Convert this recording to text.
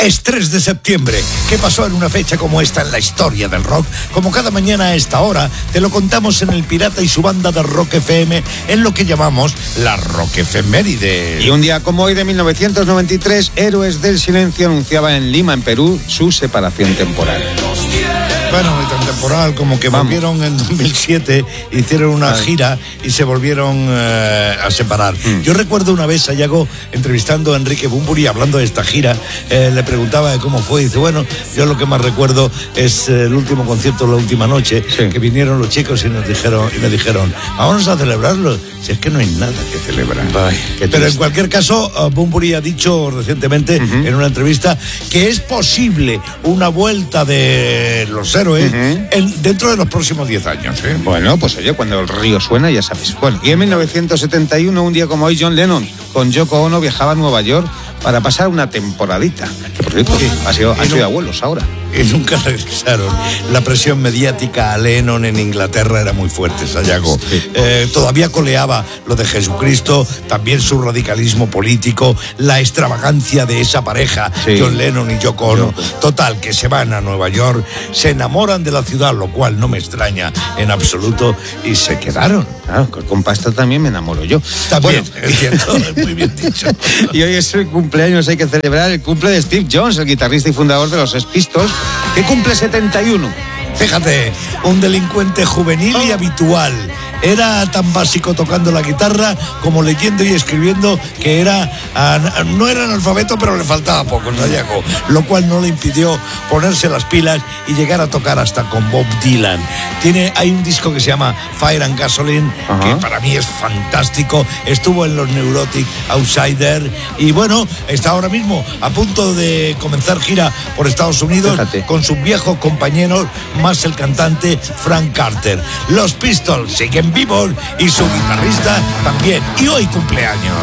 Es 3 de septiembre. ¿Qué pasó en una fecha como esta en la historia del rock? Como cada mañana a esta hora, te lo contamos en El Pirata y su banda de Rock FM, en lo que llamamos la Rock Efeméride. Y un día como hoy de 1993, Héroes del Silencio anunciaba en Lima, en Perú, su separación temporal. Bueno, y tan temporal como que volvieron en 2007, hicieron una gira y se volvieron a separar. Yo recuerdo una vez a Yago entrevistando a Enrique Bunbury, hablando de esta gira, le preguntaba de cómo fue y dice, bueno, yo lo que más recuerdo es el último concierto, la última noche, que vinieron los chicos y me dijeron, vámonos a celebrarlo. Si es que no hay nada que celebrar. Pero en cualquier caso, Bunbury ha dicho recientemente en una entrevista que es posible una vuelta de los Héroes dentro de los próximos 10 años. Bueno, pues oye, cuando el río suena, ya sabes. Bueno, y en 1971, un día como hoy, John Lennon con Yoko Ono viajaba a Nueva York para pasar una temporadita. Que por cierto, han sido abuelos ahora. Y nunca regresaron. La presión mediática a Lennon en Inglaterra era muy fuerte, Sayago. Todavía coleaba lo de Jesucristo, también su radicalismo político, la extravagancia de esa pareja, John Lennon y Yoko Ono. Total, que se van a Nueva York, se enamoran de la ciudad, lo cual no me extraña en absoluto, y se quedaron. Claro, con pasta también me enamoro yo. También, bueno, es cierto, muy bien dicho. Y hoy es el cumpleaños, hay que celebrar el cumple de Steve Jones, el guitarrista y fundador de los Sex Pistols, que cumple 71. Fíjate, un delincuente juvenil y habitual. Era tan básico tocando la guitarra como leyendo y escribiendo que no era analfabeto, pero le faltaba poco, Sayago, lo cual no le impidió ponerse las pilas y llegar a tocar hasta con Bob Dylan. Hay un disco que se llama Fire and Gasoline, que para mí es fantástico. Estuvo en los Neurotic Outsider y bueno, está ahora mismo a punto de comenzar gira por Estados Unidos con sus viejos compañeros, más el cantante Frank Carter. Los Pistols siguen vivos y su guitarrista también. Y hoy cumpleaños.